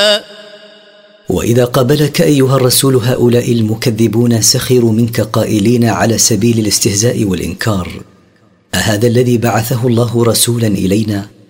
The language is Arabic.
وإذا قابلك أيها الرسول هؤلاء المكذبون سخروا منك قائلين على سبيل الاستهزاء والإنكار: أهذا الذي بعثه الله رسولا إلينا؟